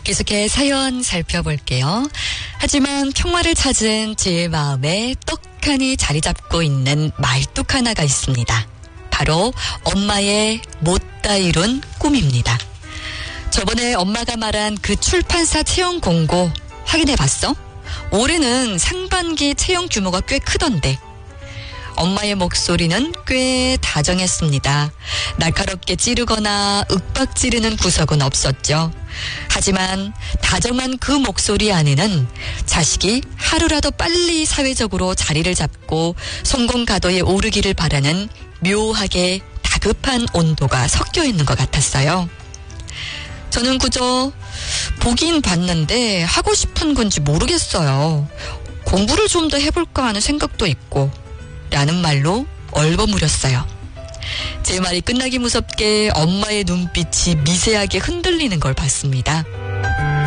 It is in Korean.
계속해 사연 살펴볼게요. 하지만 평화를 찾은 제 마음에 떡하니 자리 잡고 있는 말뚝 하나가 있습니다. 바로 엄마의 못다 이룬 꿈입니다. 저번에 엄마가 말한 그 출판사 채용 공고 확인해봤어? 올해는 상반기 채용 규모가 꽤 크던데. 엄마의 목소리는 꽤 다정했습니다. 날카롭게 찌르거나 윽박 지르는 구석은 없었죠. 하지만 다정한 그 목소리 안에는 자식이 하루라도 빨리 사회적으로 자리를 잡고 성공 가도에 오르기를 바라는 묘하게 다급한 온도가 섞여 있는 것 같았어요. 저는 그저 보긴 봤는데 하고 싶은 건지 모르겠어요. 공부를 좀 더 해볼까 하는 생각도 있고 라는 말로 얼버무렸어요. 제 말이 끝나기 무섭게 엄마의 눈빛이 미세하게 흔들리는 걸 봤습니다.